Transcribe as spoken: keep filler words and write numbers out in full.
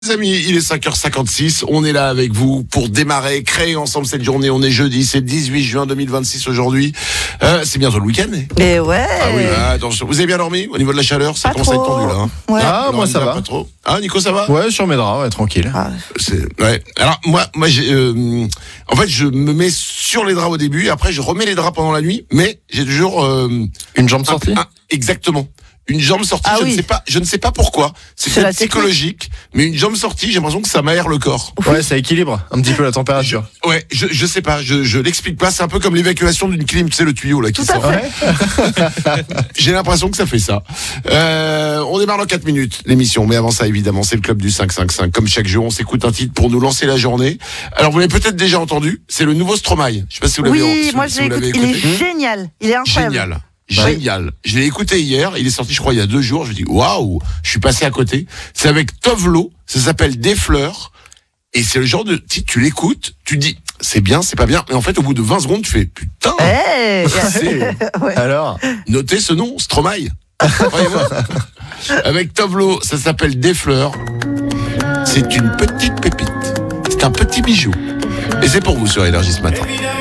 Les amis, il est cinq heures cinquante-six, on est là avec vous pour démarrer, créer ensemble cette journée. On est jeudi, c'est dix-huit juin deux mille vingt-six aujourd'hui. Euh, c'est bientôt le week-end. Et ouais. Ah oui, ah, attention. Vous avez bien dormi au niveau de la chaleur? Ça Pas commence à être trop. tendu là. Hein. Ouais. Ah, moi ça va. Pas trop. Ah, Nico, ça va? Ouais, sur mes draps, ouais, tranquille. Ah, C'est, ouais. Alors moi, moi, j'ai, euh, en fait, je me mets sur les draps au début, et après je remets les draps pendant la nuit, mais j'ai toujours euh, Une jambe un- sortie un- exactement. Une jambe sortie, Ah je oui. ne sais pas, je ne sais pas pourquoi. C'est C'est peut-être la technique. psychologique, mais une jambe sortie, j'ai l'impression que ça m'aère le corps. Ouais, ça équilibre un petit peu la température. Ouais, je, je sais pas, je, je l'explique pas. C'est un peu comme l'évacuation d'une clim, tu sais, le tuyau là qui Tout à sort. fait. J'ai l'impression que ça fait ça. Euh, on démarre dans quatre minutes l'émission, mais avant ça, évidemment, c'est le club du cinq cinq cinq. Comme chaque jour, on s'écoute un titre pour nous lancer la journée. Alors, vous l'avez peut-être déjà entendu, c'est le nouveau Stromae. Je sais pas si vous l'avez oui, si moi vous- je si l'ai vous l'avez écouté. Il écouté. est génial. Il est incroyable. Génial. Génial. Je l'ai écouté hier. Il est sorti, je crois, il y a deux jours. Je me dis, waouh, je suis passé à côté. C'est avec Tovlo. Ça s'appelle Des fleurs. Et c'est le genre de titre, tu l'écoutes, tu te dis, c'est bien, c'est pas bien. Et en fait, au bout de vingt secondes, tu fais, putain, Hey. c'est, Ouais. Alors, notez ce nom, Stromae. Croyez-moi. Avec Tovlo, ça s'appelle Des fleurs. C'est une petite pépite. C'est un petit bijou. Et c'est pour vous sur Énergie ce matin.